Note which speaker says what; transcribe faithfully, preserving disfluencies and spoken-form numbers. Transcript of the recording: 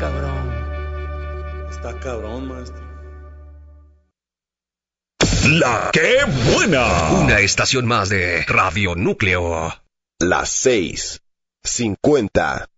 Speaker 1: cabrón.
Speaker 2: Está cabrón, maestro.
Speaker 3: La que buena. Una estación más de Radio Núcleo.
Speaker 4: Las seis cincuenta.